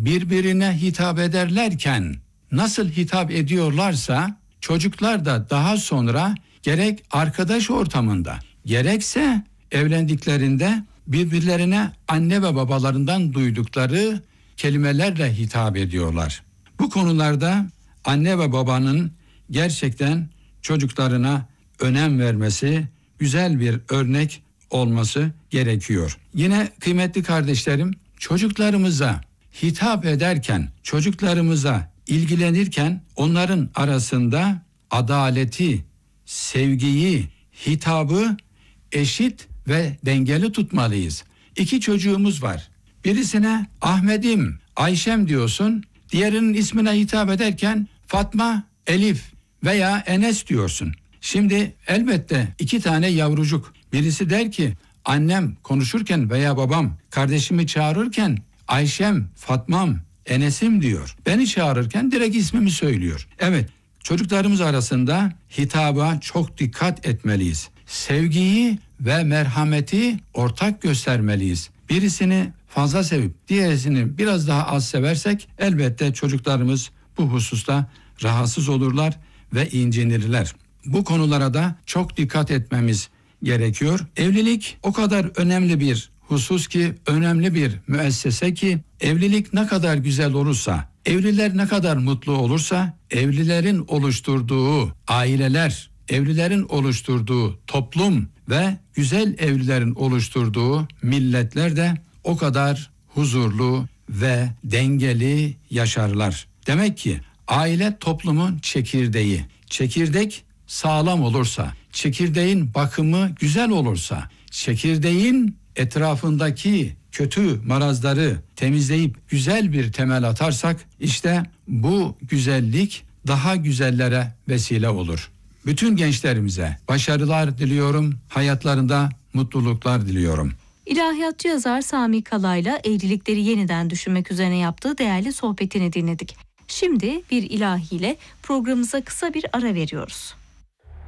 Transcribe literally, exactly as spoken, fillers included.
birbirine hitap ederlerken nasıl hitap ediyorlarsa çocuklar da daha sonra gerek arkadaş ortamında gerekse evlendiklerinde birbirlerine anne ve babalarından duydukları kelimelerle hitap ediyorlar. Bu konularda anne ve babanın gerçekten çocuklarına önem vermesi, güzel bir örnek olması gerekiyor. Yine kıymetli kardeşlerim, çocuklarımıza hitap ederken, çocuklarımıza ilgilenirken onların arasında adaleti, sevgiyi, hitabı eşit ve dengeli tutmalıyız. İki çocuğumuz var. Birisine Ahmet'im, Ayşem diyorsun. Diğerinin ismine hitap ederken Fatma, Elif veya Enes diyorsun. Şimdi elbette iki tane yavrucuk. Birisi der ki annem konuşurken veya babam kardeşimi çağırırken Ayşem, Fatmam, Enes'im diyor. Beni çağırırken direkt ismimi söylüyor. Evet, çocuklarımız arasında hitaba çok dikkat etmeliyiz. Sevgiyi ve merhameti ortak göstermeliyiz. Birisini fazla sevip diğerisini biraz daha az seversek elbette çocuklarımız bu hususta rahatsız olurlar ve incinirler. Bu konulara da çok dikkat etmemiz gerekiyor. Evlilik o kadar önemli bir husus ki, önemli bir müessese ki, evlilik ne kadar güzel olursa, evliler ne kadar mutlu olursa, evlilerin oluşturduğu aileler, evlilerin oluşturduğu toplum ve güzel evlilerin oluşturduğu milletler de o kadar huzurlu ve dengeli yaşarlar. Demek ki aile toplumun çekirdeği. Çekirdek sağlam olursa, çekirdeğin bakımı güzel olursa, çekirdeğin etrafındaki kötü marazları temizleyip güzel bir temel atarsak, işte bu güzellik daha güzellere vesile olur. Bütün gençlerimize başarılar diliyorum, hayatlarında mutluluklar diliyorum. İlahiyatçı yazar Sami Kalay'la evlilikleri yeniden düşünmek üzerine yaptığı değerli sohbetini dinledik. Şimdi bir ilahiyle programımıza kısa bir ara veriyoruz.